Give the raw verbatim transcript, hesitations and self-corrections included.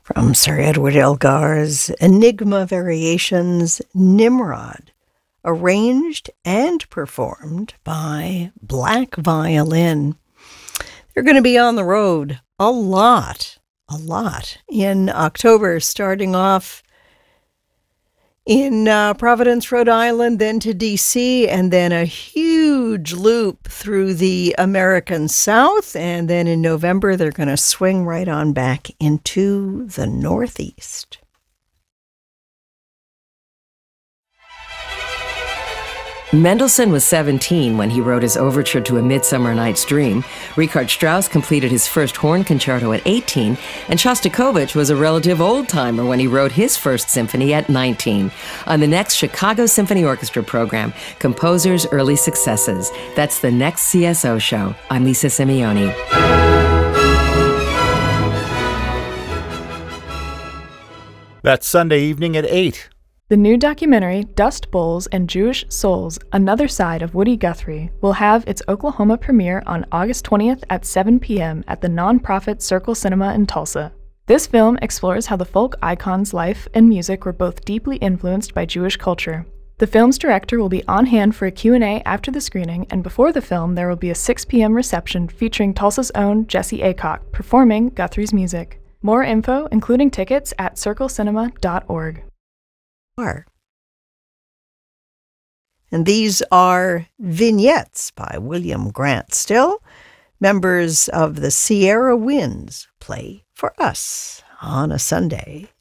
From Sir Edward Elgar's Enigma Variations, Nimrod, arranged and performed by Black Violin. They're going to be on the road a lot, a lot in October, starting off in uh, Providence, Rhode Island, then to D C, and then a huge loop through the American South. And then in November, they're going to swing right on back into the Northeast. Mendelssohn was seventeen when he wrote his overture to A Midsummer Night's Dream. Richard Strauss completed his first horn concerto at eighteen, and Shostakovich was a relative old-timer when he wrote his first symphony at nineteen. On the next Chicago Symphony Orchestra program, Composers' Early Successes. That's the next C S O show. I'm Lisa Simeoni. That's Sunday evening at eight. The new documentary, Dust Bowls and Jewish Souls, Another Side of Woody Guthrie, will have its Oklahoma premiere on August twentieth at seven p.m. at the nonprofit Circle Cinema in Tulsa. This film explores how the folk icon's life and music were both deeply influenced by Jewish culture. The film's director will be on hand for a Q and A after the screening, and before the film there will be a six p.m. reception featuring Tulsa's own Jesse Aycock performing Guthrie's music. More info, including tickets, at circle cinema dot org. And these are vignettes by William Grant Still. Members of the Sierra Winds play for us on a Sunday.